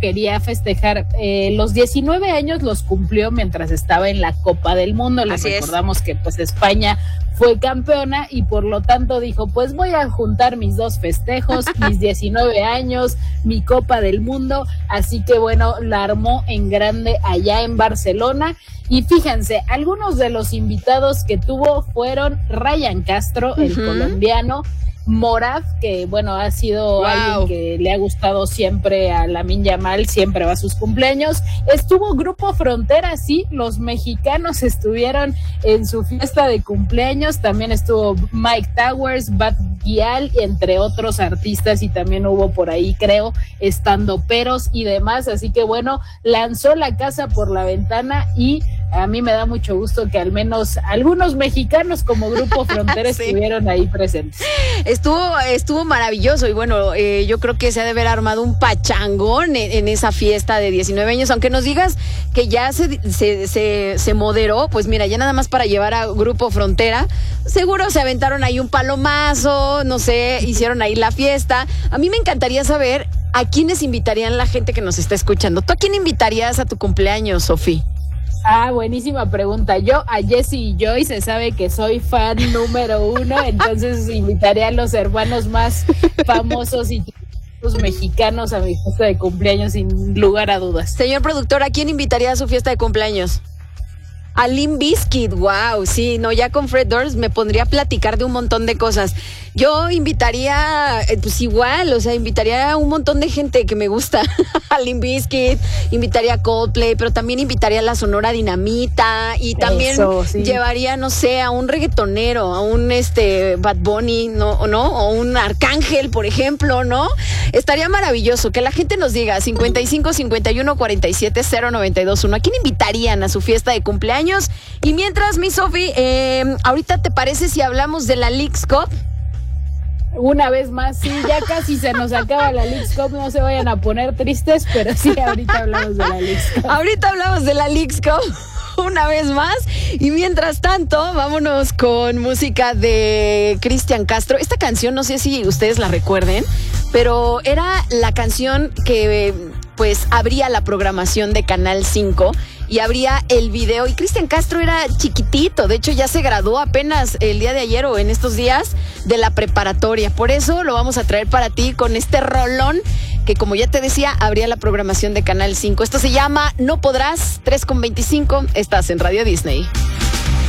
quería festejar los 19 años, los cumplió mientras estaba en la Copa del Mundo. Les recordamos que pues España fue campeona y por lo tanto dijo, pues voy a juntar mis dos festejos, mis 19 años, mi Copa del Mundo, así que bueno, la armó en grande allá en Barcelona. Y fíjense, algunos de los invitados que tuvo fueron Ryan Castro, el colombiano, Morad, que bueno, ha sido alguien que le ha gustado siempre a Lamine Yamal, siempre va a sus cumpleaños. Estuvo Grupo Frontera, sí, los mexicanos estuvieron en su fiesta de cumpleaños, también estuvo Mike Towers, Bad Gyal, entre otros artistas, y también hubo por ahí, creo, estandoperos y demás, así que bueno, lanzó la casa por la ventana y a mí me da mucho gusto que al menos algunos mexicanos como Grupo Frontera estuvieron ahí presentes. Estuvo maravilloso y bueno, yo creo que se ha de haber armado un pachangón en esa fiesta de 19 años, aunque nos digas que ya se moderó, pues mira, ya nada más para llevar a Grupo Frontera, seguro se aventaron ahí un palomazo, no sé, hicieron ahí la fiesta. A mí me encantaría saber a quiénes invitarían la gente que nos está escuchando. ¿Tú a quién invitarías a tu cumpleaños, Sofi? Buenísima pregunta. Yo a Jessie y Joy se sabe que soy fan número 1, entonces invitaré a los hermanos más famosos y los mexicanos a mi fiesta de cumpleaños sin lugar a dudas. Señor productor, ¿a quién invitaría a su fiesta de cumpleaños? A Limp Bizkit, wow, sí, no, ya con Fred Durst me pondría a platicar de un montón de cosas. Yo invitaría, pues igual, o sea, invitaría a un montón de gente que me gusta, a Limp Bizkit, invitaría a Coldplay, pero también invitaría a la Sonora Dinamita y también llevaría, no sé, a un reggaetonero, a un Bad Bunny, ¿no? O un Arcángel, por ejemplo, ¿no? Estaría maravilloso que la gente nos diga 55 51 47 092 1. ¿A quién invitarían a su fiesta de cumpleaños? Y mientras, mi Sofi, ahorita te parece si hablamos de la Leagues Cup. Una vez más, sí, ya casi se nos acaba la Leagues Cup, no se vayan a poner tristes, pero sí, ahorita hablamos de la Leagues Cup. Ahorita hablamos de la Leagues Cup una vez más, y mientras tanto, vámonos con música de Cristian Castro. Esta canción, no sé si ustedes la recuerden, pero era la canción que pues abría la programación de Canal 5 y abría el video, y Cristian Castro era chiquitito, de hecho ya se graduó apenas el día de ayer o en estos días de la preparatoria, por eso lo vamos a traer para ti con este rolón que, como ya te decía, abría la programación de Canal 5. Esto se llama No Podrás, 3:25, estás en Radio Disney.